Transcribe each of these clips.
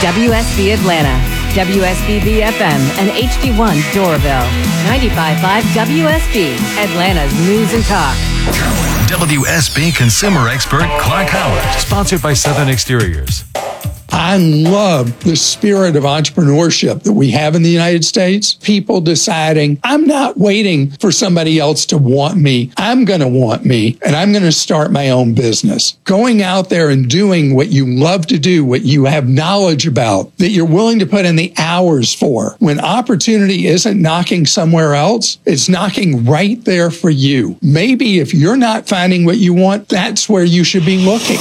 WSB Atlanta, WSB FM, and HD1 Doraville. 95.5 WSB, Atlanta's News and Talk. WSB consumer expert Clark Howard, sponsored by Southern Exteriors. I love the spirit of entrepreneurship that we have in the United States. People deciding, I'm not waiting for somebody else to want me. I'm going to want me, and I'm going to start my own business. Going out there and doing what you love to do, what you have knowledge about, that you're willing to put in the hours for. When opportunity isn't knocking somewhere else, it's knocking right there for you. Maybe if you're not finding what you want, that's where you should be looking.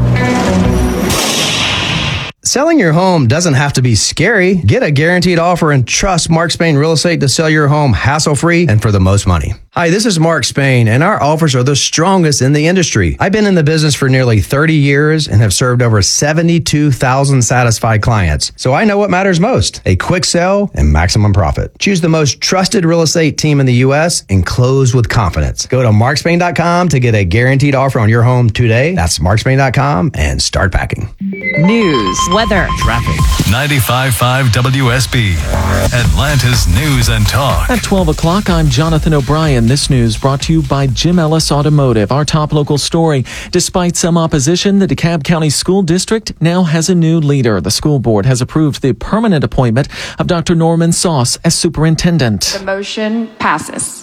Selling your home doesn't have to be scary. Get a guaranteed offer and trust Mark Spain Real Estate to sell your home hassle-free and for the most money. Hi, this is Mark Spain, and our offers are the strongest in the industry. I've been in the business for nearly 30 years and have served over 72,000 satisfied clients. So I know what matters most: a quick sell and maximum profit. Choose the most trusted real estate team in the U.S. and close with confidence. Go to markspain.com to get a guaranteed offer on your home today. That's markspain.com and start packing. News, weather, Traffic. 95.5 WSB, Atlanta's News and Talk. At 12 o'clock, I'm Jonathan O'Brien. This news brought to you by Jim Ellis Automotive. Our top local story: despite some opposition, the DeKalb County School District now has a new leader. The school board has approved the permanent appointment of Dr. Norman Sauce as superintendent. The motion passes.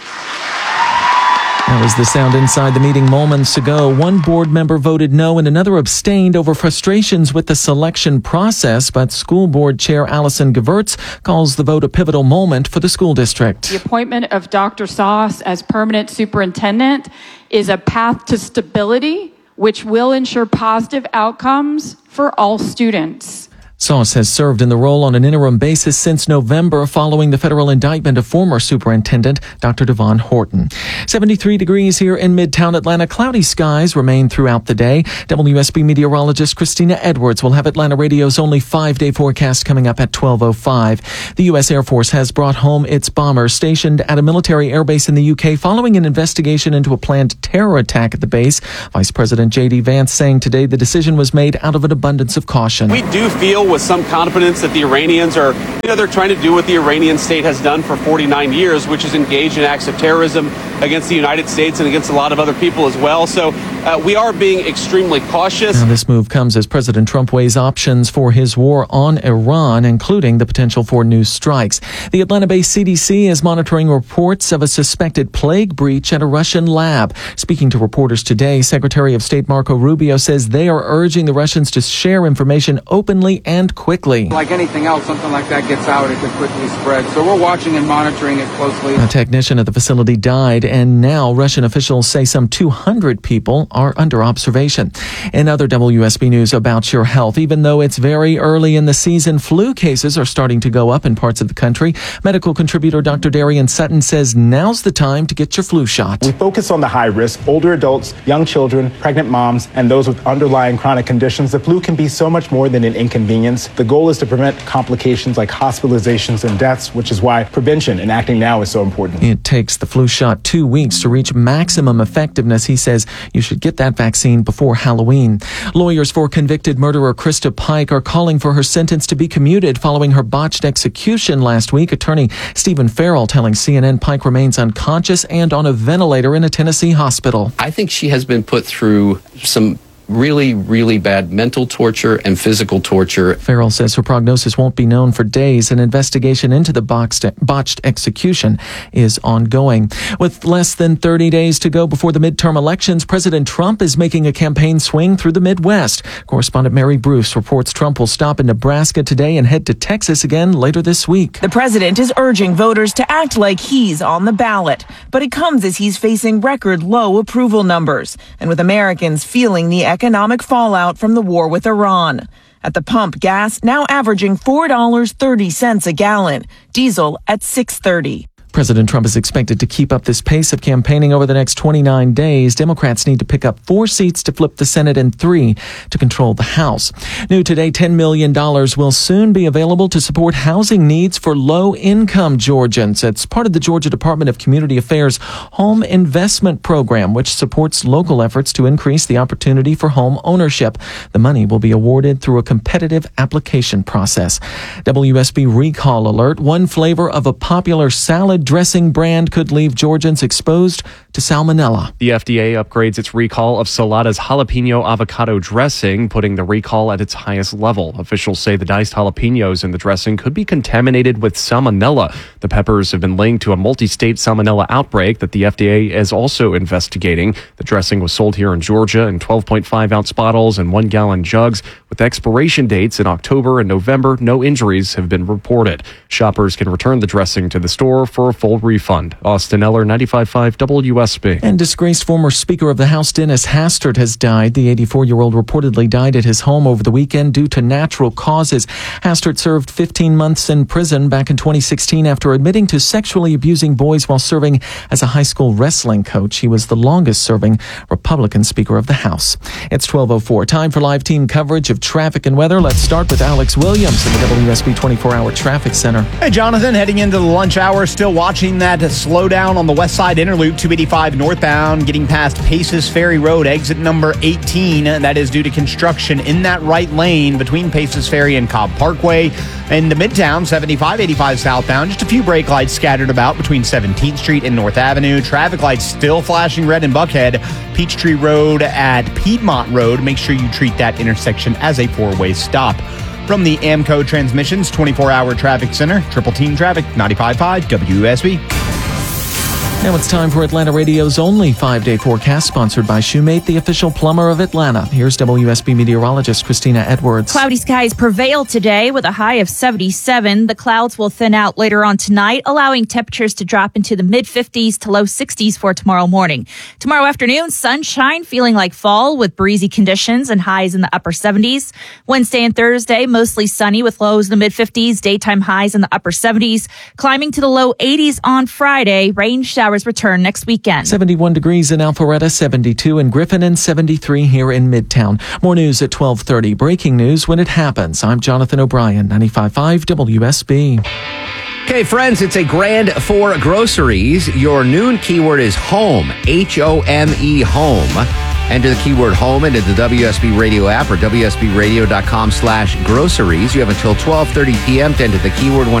That was the sound inside the meeting moments ago. One board member voted no and another abstained over frustrations with the selection process, but school board chair Allison Gewirtz calls the vote a pivotal moment for the school district. The appointment of Dr. Sauce as permanent superintendent is a path to stability, which will ensure positive outcomes for all students. Sauce has served in the role on an interim basis since November following the federal indictment of former superintendent Dr. Devon Horton. 73 degrees here in Midtown Atlanta. Cloudy skies remain throughout the day. WSB meteorologist Christina Edwards will have Atlanta Radio's only 5-day forecast coming up at 12:05. The U.S. Air Force has brought home its bomber stationed at a military airbase in the UK following an investigation into a planned terror attack at the base. Vice President J.D. Vance saying today the decision was made out of an abundance of caution. We do feel with some confidence that the Iranians are, they're trying to do what the Iranian state has done for 49 years, which is engage in acts of terrorism against the United States and against a lot of other people as well. So we are being extremely cautious. Now, this move comes as President Trump weighs options for his war on Iran, including the potential for new strikes. The Atlanta-based CDC is monitoring reports of a suspected plague breach at a Russian lab. Speaking to reporters today, Secretary of State Marco Rubio says they are urging the Russians to share information openly and quickly. Like anything else, something like that gets out, it could quickly spread. So we're watching and monitoring it closely. A technician at the facility died, and now Russian officials say some 200 people are under observation. In other WSB news about your health, even though it's very early in the season, flu cases are starting to go up in parts of the country. Medical contributor Dr. Darian Sutton says now's the time to get your flu shot. We focus on the high risk, older adults, young children, pregnant moms, and those with underlying chronic conditions. The flu can be so much more than an inconvenience. The goal is to prevent complications like hospitalizations and deaths, which is why prevention and acting now is so important. It takes the flu shot 2 weeks to reach maximum effectiveness. He says you should get that vaccine before Halloween. Lawyers for convicted murderer Krista Pike are calling for her sentence to be commuted following her botched execution last week. Attorney Stephen Farrell telling CNN Pike remains unconscious and on a ventilator in a Tennessee hospital. I think she has been put through some really, really bad mental torture and physical torture. Farrell says her prognosis won't be known for days. An investigation into the botched execution is ongoing. With less than 30 days to go before the midterm elections, President Trump is making a campaign swing through the Midwest. Correspondent Mary Bruce reports Trump will stop in Nebraska today and head to Texas again later this week. The president is urging voters to act like he's on the ballot, but it comes as he's facing record low approval numbers and with Americans feeling the economic fallout from the war with Iran. At the pump, gas now averaging $4.30 a gallon, diesel at $6.30. President Trump is expected to keep up this pace of campaigning over the next 29 days. Democrats need to pick up 4 seats to flip the Senate and 3 to control the House. New today, $10 million will soon be available to support housing needs for low-income Georgians. It's part of the Georgia Department of Community Affairs Home Investment Program, which supports local efforts to increase the opportunity for home ownership. The money will be awarded through a competitive application process. WSB recall alert. One flavor of a popular salad dressing brand could leave Georgians exposed to salmonella. The FDA upgrades its recall of Salada's jalapeno avocado dressing, putting the recall at its highest level. Officials say the diced jalapenos in the dressing could be contaminated with salmonella. The peppers have been linked to a multi-state salmonella outbreak that the FDA is also investigating. The dressing was sold here in Georgia in 12.5-ounce bottles and 1-gallon jugs with expiration dates in October and November. No injuries have been reported. Shoppers can return the dressing to the store for a full refund. Austin Eller, 95.5 WSB. And disgraced former Speaker of the House Dennis Hastert has died. The 84-year-old reportedly died at his home over the weekend due to natural causes. Hastert served 15 months in prison back in 2016 after admitting to sexually abusing boys while serving as a high school wrestling coach. He was the longest-serving Republican Speaker of the House. It's 12:04. Time for live team coverage of traffic and weather. Let's start with Alex Williams in the WSB 24-hour traffic center. Hey, Jonathan, heading into the lunch hour, still watching that slowdown on the west side inner loop, 285 northbound, getting past Paces Ferry Road, exit number 18. That is due to construction in that right lane between Paces Ferry and Cobb Parkway. In the Midtown, 75-85 southbound, just a few brake lights scattered about between 17th Street and North Avenue. Traffic lights still flashing red in Buckhead. Peachtree Road at Piedmont Road. Make sure you treat that intersection as a 4-way stop. From the AMCO Transmissions 24-hour traffic center, Triple Team Traffic, 95.5 WSB. Now it's time for Atlanta Radio's only 5-day forecast, sponsored by Shoemate, the official plumber of Atlanta. Here's WSB meteorologist Christina Edwards. Cloudy skies prevail today with a high of 77. The clouds will thin out later on tonight, allowing temperatures to drop into the mid-50s to low 60s for tomorrow morning. Tomorrow afternoon, sunshine, feeling like fall with breezy conditions and highs in the upper 70s. Wednesday and Thursday, mostly sunny with lows in the mid-50s, daytime highs in the upper 70s, climbing to the low 80s on Friday. Rain showers return next weekend. 71 degrees in Alpharetta, 72 in Griffin, and 73 here in Midtown. More news at 12:30. Breaking news when it happens. I'm Jonathan O'Brien, 95.5 WSB. Okay, friends, it's a grand for groceries. Your noon keyword is home, H-O-M-E, home. Enter the keyword home into the WSB Radio app or WSBradio.com/groceries. You have until 12:30 p.m. to enter the keyword when